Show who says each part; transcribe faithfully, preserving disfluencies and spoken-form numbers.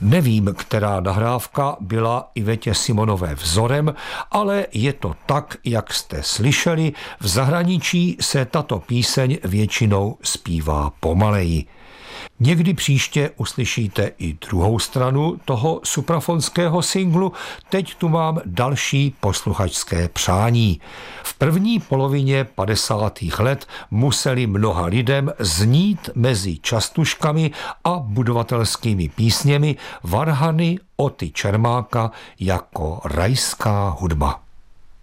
Speaker 1: Nevím, která nahrávka byla Ivetě Simonové vzorem, ale je to tak, jak jste slyšeli, v zahraničí se tato píseň většinou zpívá pomaleji. Někdy příště uslyšíte i druhou stranu toho suprafonského singlu, teď tu mám další posluchačské přání. V první polovině padesátých let museli mnoha lidem znít mezi častuškami a budovatelskými písněmi varhany Oty Čermáka jako rajská hudba.